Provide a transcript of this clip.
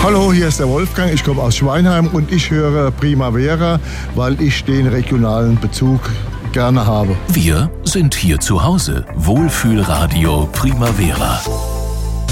Hallo, hier ist der Wolfgang, ich komme aus Schweinheim und ich höre Primavera, weil ich den regionalen Bezug gerne habe. Wir sind hier zu Hause. Wohlfühlradio Primavera.